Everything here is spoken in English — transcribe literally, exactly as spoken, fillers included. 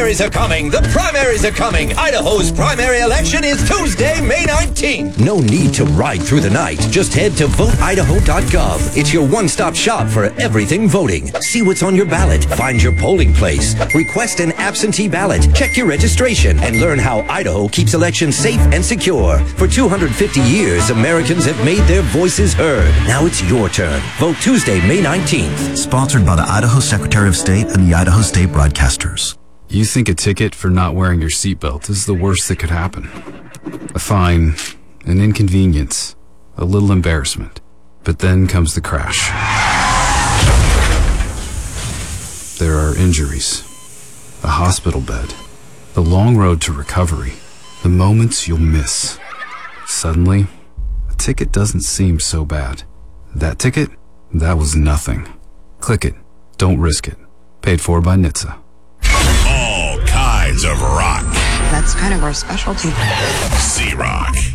primaries are coming. The primaries are coming. Idaho's primary election is Tuesday, May nineteenth. No need to ride through the night. Just head to vote idaho dot gov. It's your one-stop shop for everything voting. See what's on your ballot. Find your polling place. Request an absentee ballot. Check your registration and learn how Idaho keeps elections safe and secure. For two hundred fifty years, Americans have made their voices heard. Now it's your turn. Vote Tuesday, May nineteenth. Sponsored by the Idaho Secretary of State and the Idaho State Broadcasters. You think a ticket for not wearing your seatbelt is the worst that could happen. A fine, an inconvenience, a little embarrassment. But then comes the crash. There are injuries, a hospital bed, the long road to recovery, the moments you'll miss. Suddenly, a ticket doesn't seem so bad. That ticket? That was nothing. Click it. Don't risk it. Paid for by N H T S A. All kinds of rock. That's kind of our specialty. Z-Rock.